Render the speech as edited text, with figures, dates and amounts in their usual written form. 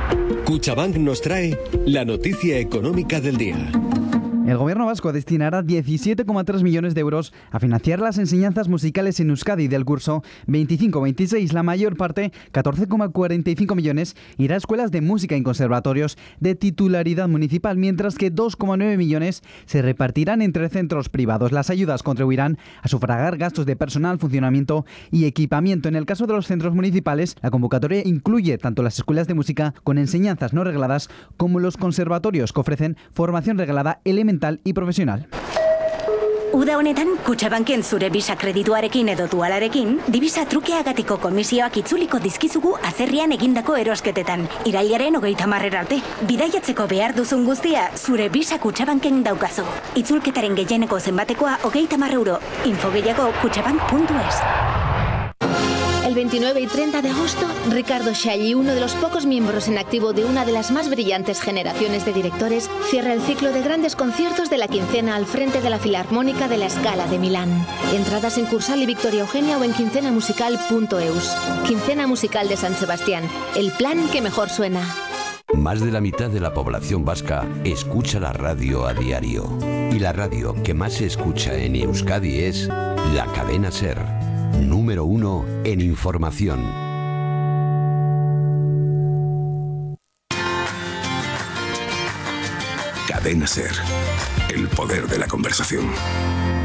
Cuchabank nos trae la noticia económica del día. El gobierno vasco destinará 17,3 millones de euros a financiar las enseñanzas musicales en Euskadi del curso 25-26. La mayor parte, 14,45 millones, irá a escuelas de música y conservatorios de titularidad municipal, mientras que 2,9 millones se repartirán entre centros privados. Las ayudas contribuirán a sufragar gastos de personal, funcionamiento y equipamiento. En el caso de los centros municipales, la convocatoria incluye tanto las escuelas de música con enseñanzas no regladas como los conservatorios que ofrecen formación reglada elemental y profesional. Uda honetan, Kutxabanken zure bisa kredituarekin edo dualarekin, dibisa trukeagatiko komisioak itzuliko dizkizugu azerrian egindako erosketetan. Irailaren 30 arte. Bidaiatzeko behar duzun guztia, zure bisa Kutxabanken daukazu. Itzulketaren gehieneko zenbatekoa 30 euro. Info gehiago kutxabank.es. El 29 y 30 de agosto, Ricardo Scagli, uno de los pocos miembros en activo de una de las más brillantes generaciones de directores, cierra el ciclo de grandes conciertos de la quincena al frente de la Filarmónica de la Scala de Milán. Entradas en Cursal y Victoria Eugenia o en quincenamusical.eus. Quincena Musical de San Sebastián, el plan que mejor suena. Más de la mitad de la población vasca escucha la radio a diario. Y la radio que más se escucha en Euskadi es la Cadena SER. Número 1 en información. Cadena SER. El poder de la conversación.